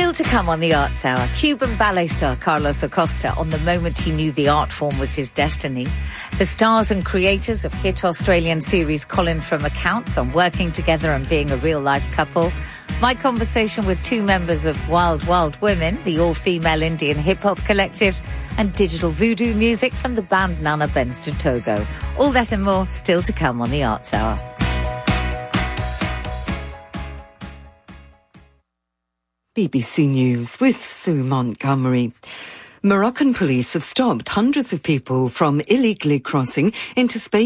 Still to come on the Arts Hour, Cuban ballet star Carlos Acosta on the moment he knew the art form was his destiny. The stars and creators of hit Australian series Colin from Accounts on working together and being a real-life couple. My conversation with two members of Wild Wild Women, the all-female Indian hip-hop collective, and digital voodoo music from the band Nana Bends to Togo. All that and more still to come on the Arts Hour. BBC News with Sue Montgomery. Moroccan police have stopped hundreds of people from illegally crossing into Spain